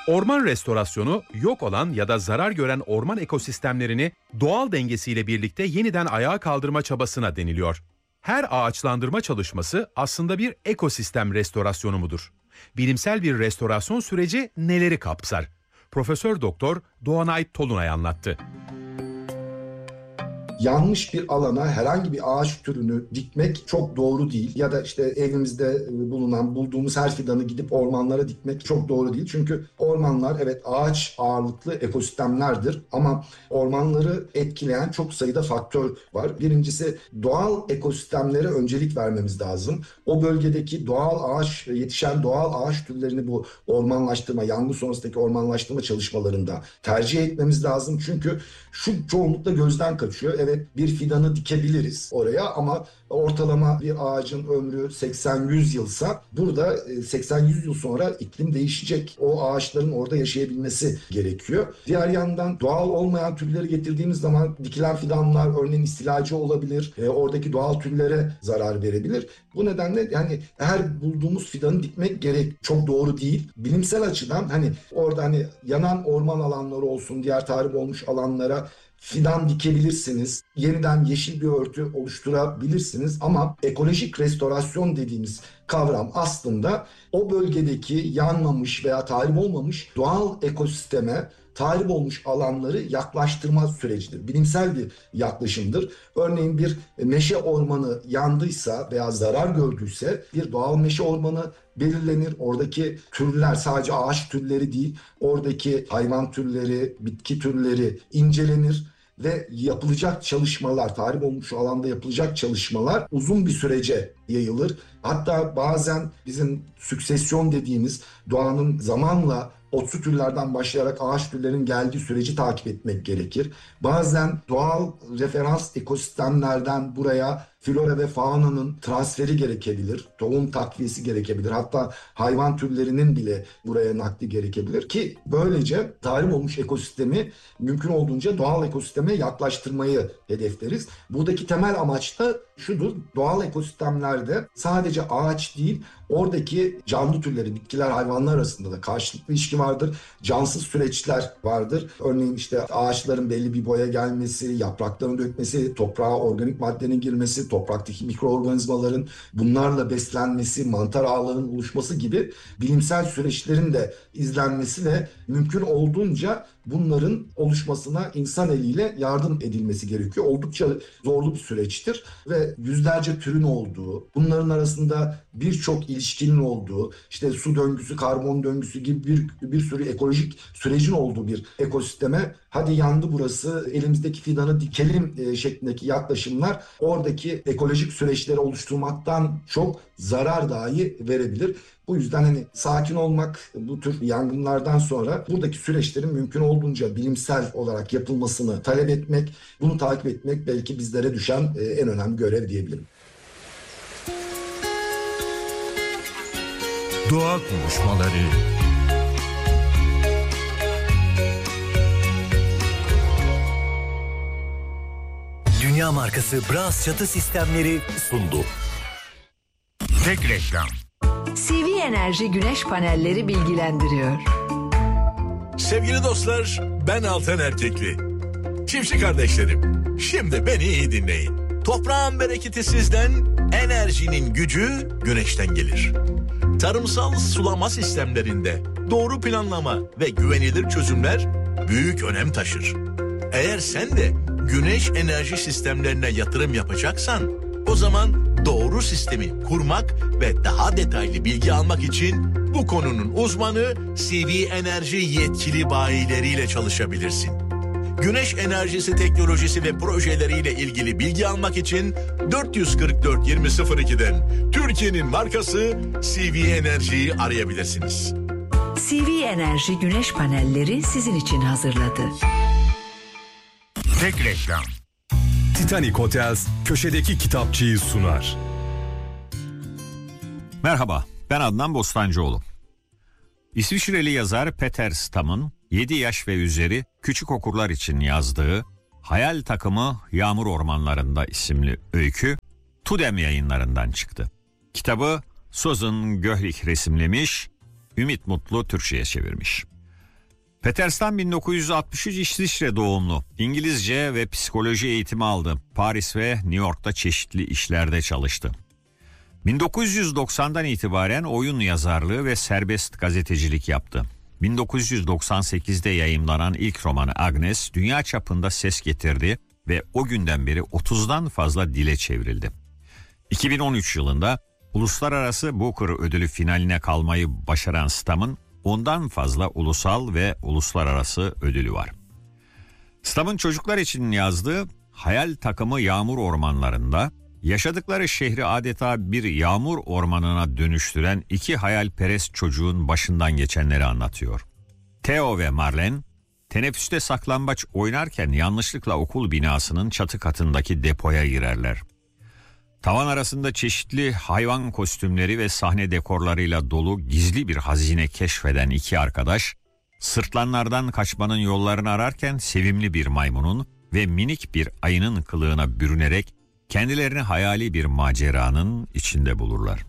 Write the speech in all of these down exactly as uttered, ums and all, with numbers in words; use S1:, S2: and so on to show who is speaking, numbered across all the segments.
S1: Orman restorasyonu, yok olan ya da zarar gören orman ekosistemlerini doğal dengesiyle birlikte yeniden ayağa kaldırma çabasına deniliyor. Her ağaçlandırma çalışması aslında bir ekosistem restorasyonu mudur? Bilimsel bir restorasyon süreci neleri kapsar? Profesör Doktor Doğanay Tolunay anlattı.
S2: Yanlış bir alana herhangi bir ağaç türünü dikmek çok doğru değil. Ya da işte evimizde bulunan, bulduğumuz her fidanı gidip ormanlara dikmek çok doğru değil. Çünkü ormanlar evet ağaç ağırlıklı ekosistemlerdir ama ormanları etkileyen çok sayıda faktör var. Birincisi, doğal ekosistemlere öncelik vermemiz lazım. O bölgedeki doğal ağaç, yetişen doğal ağaç türlerini bu ormanlaştırma, yangın sonrasındaki ormanlaştırma çalışmalarında tercih etmemiz lazım. Çünkü şu çoğunlukla gözden kaçıyor. Evet, bir fidanı dikebiliriz oraya ama ortalama bir ağacın ömrü seksen yüz yılsa burada seksen yüz yıl sonra iklim değişecek. O ağaçların orada yaşayabilmesi gerekiyor. Diğer yandan doğal olmayan türleri getirdiğimiz zaman dikilen fidanlar örneğin istilacı olabilir. E, oradaki doğal türlere zarar verebilir. Bu nedenle yani her bulduğumuz fidanı dikmek gerek. Çok doğru değil. Bilimsel açıdan hani orada hani yanan orman alanları olsun, diğer tahrip olmuş alanlara fidan dikebilirsiniz. Yeniden yeşil bir örtü oluşturabilirsiniz ama ekolojik restorasyon dediğimiz kavram aslında o bölgedeki yanmamış veya tahrip olmamış doğal ekosisteme tahrip olmuş alanları yaklaştırma sürecidir. Bilimsel bir yaklaşımdır. Örneğin bir meşe ormanı yandıysa veya zarar gördüyse bir doğal meşe ormanı belirlenir. Oradaki türler sadece ağaç türleri değil, oradaki hayvan türleri, bitki türleri incelenir ve yapılacak çalışmalar, tahrip olmuş alanda yapılacak çalışmalar uzun bir sürece yayılır. Hatta bazen bizim süksesyon dediğimiz doğanın zamanla otsu türlerden başlayarak ağaç türlerin geldiği süreci takip etmek gerekir. Bazen doğal referans ekosistemlerden buraya flora ve faunanın transferi gerekebilir. Tohum takviyesi gerekebilir. Hatta hayvan türlerinin bile buraya nakli gerekebilir ki böylece tahrip olmuş ekosistemi mümkün olduğunca doğal ekosisteme yaklaştırmayı hedefleriz. Buradaki temel amaç da şudur: doğal ekosistemlerde sadece ağaç değil, oradaki canlı türleri, bitkiler, hayvanlar arasında da karşılıklı ilişki vardır. Cansız süreçler vardır. Örneğin işte ağaçların belli bir boya gelmesi, yaprakların dökmesi, toprağa organik maddenin girmesi, topraktaki mikroorganizmaların bunlarla beslenmesi, mantar ağlarının oluşması gibi bilimsel süreçlerin de izlenmesi ve mümkün olduğunca bunların oluşmasına insan eliyle yardım edilmesi gerekiyor. Oldukça zorlu bir süreçtir ve yüzlerce türün olduğu, bunların arasında birçok ilişkinin olduğu, işte su döngüsü, karbon döngüsü gibi bir, bir sürü ekolojik sürecin olduğu bir ekosisteme hadi yandı burası, elimizdeki fidanı dikelim e, şeklindeki yaklaşımlar oradaki ekolojik süreçleri oluşturmaktan çok zarar dahi verebilir. Bu yüzden hani sakin olmak, bu tür yangınlardan sonra buradaki süreçlerin mümkün olduğunca bilimsel olarak yapılmasını talep etmek, bunu takip etmek belki bizlere düşen e, en önemli görev diyebilirim.
S3: Doğa konuşmaları.
S4: Dünya markası Bras çatı sistemleri sundu.
S3: Tek reklam.
S5: C V Enerji güneş panelleri bilgilendiriyor.
S6: Sevgili dostlar, ben Altan Erkekli. Çiftçi kardeşlerim, şimdi beni iyi dinleyin. Toprağın bereketi sizden, enerjinin gücü güneşten gelir. Tarımsal sulama sistemlerinde doğru planlama ve güvenilir çözümler büyük önem taşır. Eğer sen de güneş enerji sistemlerine yatırım yapacaksan, o zaman doğru sistemi kurmak ve daha detaylı bilgi almak için bu konunun uzmanı C V Enerji yetkili bayileriyle çalışabilirsin. Güneş enerjisi teknolojisi ve projeleriyle ilgili bilgi almak için dört yüz kırk dört yirmi sıfır iki'den Türkiye'nin markası C V Enerji'yi arayabilirsiniz.
S5: C V Enerji güneş panelleri sizin için hazırladı.
S3: Tek reklam.
S7: Titanic Hotels köşedeki kitapçıyı sunar.
S8: Merhaba, ben Adnan Bostancıoğlu. İsviçreli yazar Peter Stam'ın yedi yaş ve üzeri küçük okurlar için yazdığı Hayal Takımı Yağmur Ormanlarında isimli öykü Tudem yayınlarından çıktı. Kitabı Susan Göhlich resimlemiş, Ümit Mutlu Türkçe'ye çevirmiş. Peter Tam bin dokuz yüz altmış üç İsviçre doğumlu. İngilizce ve psikoloji eğitimi aldı. Paris ve New York'ta çeşitli işlerde çalıştı. bin dokuz yüz doksandan itibaren oyun yazarlığı ve serbest gazetecilik yaptı. bin dokuz yüz doksan sekizde yayımlanan ilk romanı Agnes dünya çapında ses getirdi ve o günden beri otuzdan fazla dile çevrildi. iki bin on üç yılında Uluslararası Booker Ödülü finaline kalmayı başaran Stam'ın ondan fazla ulusal ve uluslararası ödülü var. Stam'ın çocuklar için yazdığı Hayal Takımı Yağmur Ormanlarında yaşadıkları şehri adeta bir yağmur ormanına dönüştüren iki hayalperest çocuğun başından geçenleri anlatıyor. Theo ve Marlene teneffüste saklambaç oynarken yanlışlıkla okul binasının çatı katındaki depoya girerler. Tavan arasında çeşitli hayvan kostümleri ve sahne dekorlarıyla dolu gizli bir hazine keşfeden iki arkadaş, sırtlanlardan kaçmanın yollarını ararken sevimli bir maymunun ve minik bir ayının kılığına bürünerek kendilerini hayali bir maceranın içinde bulurlar.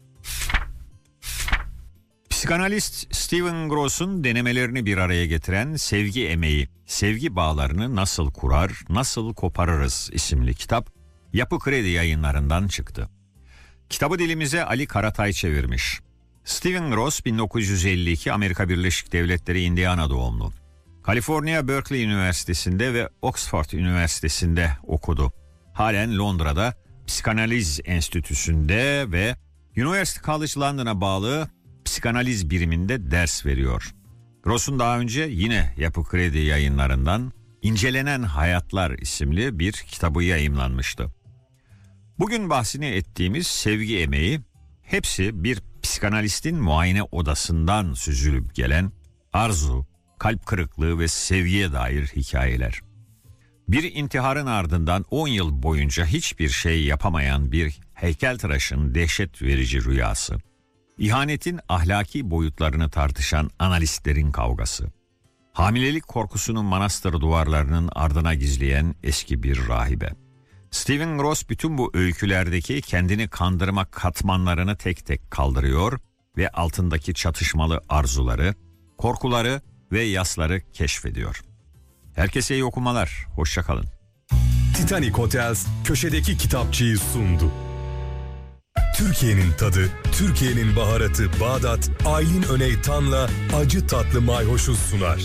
S8: Psikanalist Steven Gross'un denemelerini bir araya getiren Sevgi Emeği, Sevgi Bağlarını Nasıl Kurar, Nasıl Koparırız isimli kitap, Yapı Kredi Yayınlarından çıktı. Kitabı dilimize Ali Karatay çevirmiş. Steven Gross bin dokuz yüz elli iki Amerika Birleşik Devletleri Indiana doğumlu. Kaliforniya Berkeley Üniversitesi'nde ve Oxford Üniversitesi'nde okudu. Halen Londra'da Psikanaliz Enstitüsü'nde ve University College London'a bağlı psikanaliz biriminde ders veriyor. Gross'un daha önce yine Yapı Kredi Yayınlarından İncelenen Hayatlar isimli bir kitabı yayımlanmıştı. Bugün bahsini ettiğimiz Sevgi Emeği hepsi bir psikanalistin muayene odasından süzülüp gelen arzu, kalp kırıklığı ve sevgiye dair hikayeler. Bir intiharın ardından on yıl boyunca hiçbir şey yapamayan bir heykeltıraşın dehşet verici rüyası. İhanetin ahlaki boyutlarını tartışan analistlerin kavgası. Hamilelik korkusunu manastır duvarlarının ardına gizleyen eski bir rahibe. Steven Gross bütün bu öykülerdeki kendini kandırma katmanlarını tek tek kaldırıyor ve altındaki çatışmalı arzuları, korkuları ve yasları keşfediyor. Herkese iyi okumalar, hoşça kalın.
S7: Titanic Hotels köşedeki kitapçıyı sundu. Türkiye'nin tadı, Türkiye'nin baharatı Bağdat, Aylin Öney Tan'la acı tatlı mayhoşu sunar.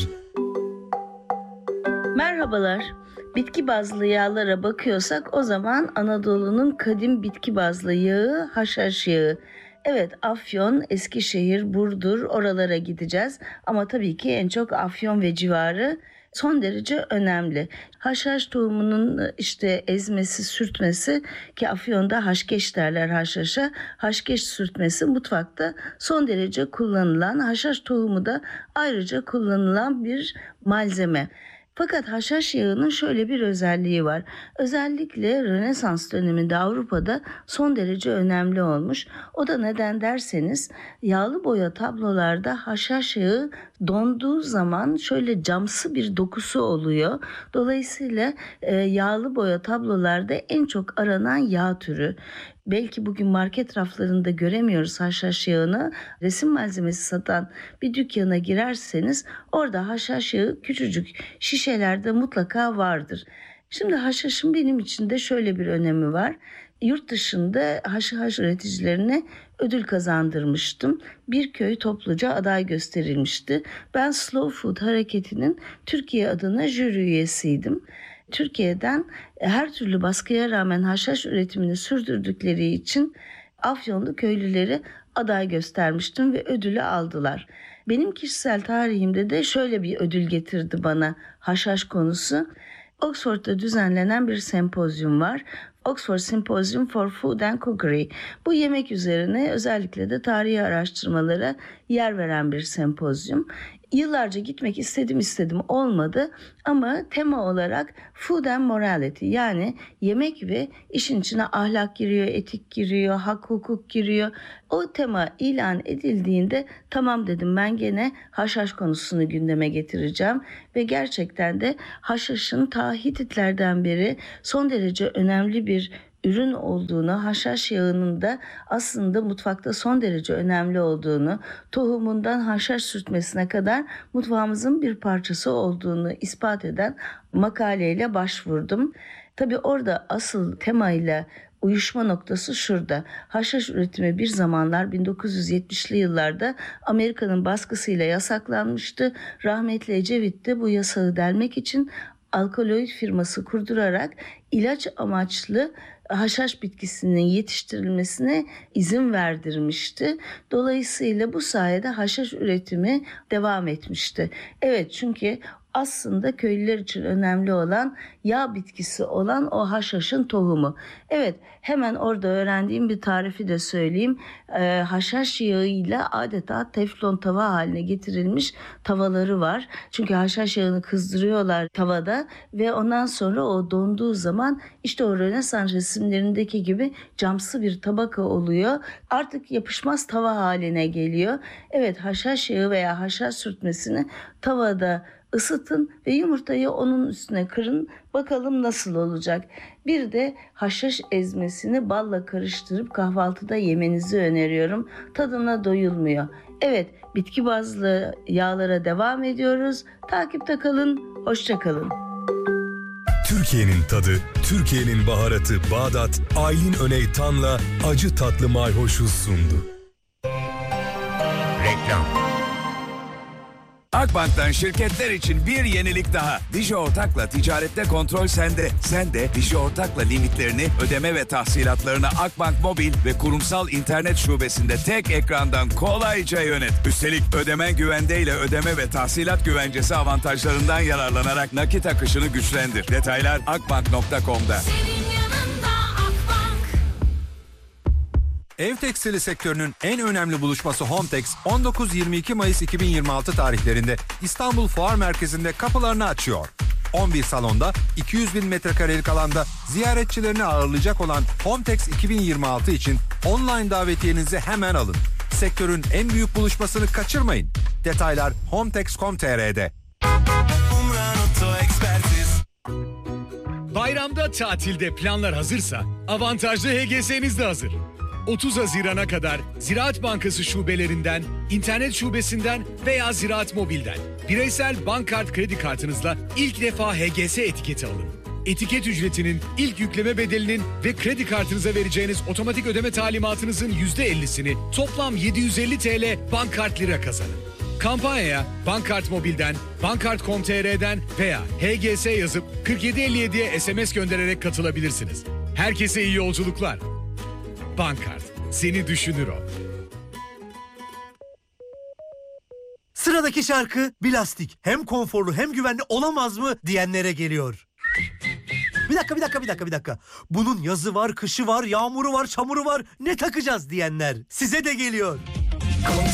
S9: Merhabalar. Bitki bazlı yağlara bakıyorsak o zaman Anadolu'nun kadim bitki bazlı yağı haşhaş yağı. Evet, Afyon, Eskişehir, Burdur oralara gideceğiz ama tabii ki en çok Afyon ve civarı son derece önemli. Haşhaş tohumunun işte ezmesi, sürtmesi ki Afyon'da haşkeş derler haşhaşa. Haşkeş sürtmesi mutfakta son derece kullanılan, haşhaş tohumu da ayrıca kullanılan bir malzeme. Fakat haşhaş yağının şöyle bir özelliği var. Özellikle Rönesans döneminde Avrupa'da son derece önemli olmuş. O da neden derseniz yağlı boya tablolarda haşhaş yağı donduğu zaman şöyle camsı bir dokusu oluyor. Dolayısıyla e, yağlı boya tablolarda en çok aranan yağ türü. Belki bugün market raflarında göremiyoruz haşhaş yağını. Resim malzemesi satan bir dükkana girerseniz orada haşhaş yağı küçücük şişelerde mutlaka vardır. Şimdi haşhaşın benim için de şöyle bir önemi var. Yurt dışında haşhaş üreticilerine ödül kazandırmıştım. Bir köy topluca aday gösterilmişti. Ben Slow Food hareketinin Türkiye adına jüri üyesiydim. Türkiye'den her türlü baskıya rağmen haşhaş üretimini sürdürdükleri için Afyonlu köylüleri aday göstermiştim ve ödülü aldılar. Benim kişisel tarihimde de şöyle bir ödül getirdi bana haşhaş konusu. Oxford'da düzenlenen bir sempozyum var. Oxford Symposium for Food and Cookery. Bu yemek üzerine özellikle de tarihi araştırmalara yer veren bir sempozyum. Yıllarca gitmek istedim istedim olmadı ama tema olarak food and morality, yani yemek ve işin içine ahlak giriyor, etik giriyor, hak hukuk giriyor. O tema ilan edildiğinde tamam dedim, ben gene haşhaş konusunu gündeme getireceğim ve gerçekten de haşhaşın ta Hititlerden beri son derece önemli bir ürün olduğunu, haşhaş yağının da aslında mutfakta son derece önemli olduğunu, tohumundan haşhaş sürtmesine kadar mutfağımızın bir parçası olduğunu ispat eden makaleyle başvurdum. Tabii orada asıl temayla uyuşma noktası şurada. Haşhaş üretimi bir zamanlar bin dokuz yüz yetmişli yıllarda Amerika'nın baskısıyla yasaklanmıştı. Rahmetli Ecevit de bu yasağı delmek için alkaloid firması kurdurarak ilaç amaçlı haşhaş bitkisinin yetiştirilmesine izin verdirmişti. Dolayısıyla bu sayede haşhaş üretimi devam etmişti. Evet, çünkü aslında köylüler için önemli olan yağ bitkisi olan o haşhaşın tohumu. Evet, hemen orada öğrendiğim bir tarifi de söyleyeyim. Ee, haşhaş yağıyla adeta teflon tava haline getirilmiş tavaları var. Çünkü haşhaş yağını kızdırıyorlar tavada ve ondan sonra o donduğu zaman işte o Rönesans resimlerindeki gibi camsı bir tabaka oluyor. Artık yapışmaz tava haline geliyor. Evet, haşhaş yağı veya haşhaş sürtmesini tavada ısıtın ve yumurtayı onun üstüne kırın. Bakalım nasıl olacak. Bir de haşhaş ezmesini balla karıştırıp kahvaltıda yemenizi öneriyorum. Tadına doyulmuyor. Evet, bitki bazlı yağlara devam ediyoruz. Takipte kalın, hoşça kalın.
S7: Türkiye'nin tadı, Türkiye'nin baharatı Bağdat, Aylin Öney Tan'la acı tatlı mayhoşu sundu.
S3: Reklam.
S10: Akbank'tan şirketler için bir yenilik daha. Digi Ortak'la ticarette kontrol sende. Sen de Digi Ortak'la limitlerini, ödeme ve tahsilatlarını Akbank Mobil ve kurumsal internet şubesinde tek ekrandan kolayca yönet. Üstelik ödemen güvendeyle ödeme ve tahsilat güvencesi avantajlarından yararlanarak nakit akışını güçlendir. Detaylar akbank nokta com'da.
S11: Ev tekstili sektörünün en önemli buluşması Hometex on dokuz yirmi iki Mayıs iki bin yirmi altı tarihlerinde İstanbul Fuar Merkezi'nde kapılarını açıyor. on bir salonda iki yüz bin metrekarelik alanda ziyaretçilerini ağırlayacak olan Hometex iki bin yirmi altı için online davetiyenizi hemen alın. Sektörün en büyük buluşmasını kaçırmayın. Detaylar hometex nokta com nokta tr'de.
S12: Bayramda tatilde planlar hazırsa avantajlı H G S'niz de hazır. otuz Haziran'a kadar Ziraat Bankası şubelerinden, internet şubesinden veya Ziraat Mobil'den bireysel bankkart kredi kartınızla ilk defa H G S etiketi alın. Etiket ücretinin, ilk yükleme bedelinin ve kredi kartınıza vereceğiniz otomatik ödeme talimatınızın yüzde ellisini toplam yedi yüz elli TL bankkart lira kazanın. Kampanyaya Bankkart Mobil'den, bankkart nokta com nokta tr'den veya H G S yazıp kırk yedi elli yediye S M S göndererek katılabilirsiniz. Herkese iyi yolculuklar. Bankkart, seni düşünür o.
S13: Sıradaki şarkı Bilastik. Hem konforlu hem güvenli olamaz mı diyenlere geliyor. Bir dakika bir dakika bir dakika bir dakika. Bunun yazı var, kışı var, yağmuru var, çamuru var. Ne takacağız diyenler. Size de geliyor.